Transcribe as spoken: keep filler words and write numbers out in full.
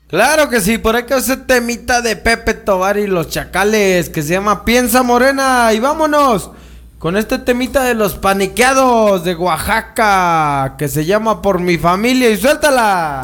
Claro que sí, por acá ese temita de Pepe Tobar y los Chacales que se llama Piensa Morena. Y vámonos con este temita de los paniqueados de Oaxaca que se llama Por mi familia y suéltala.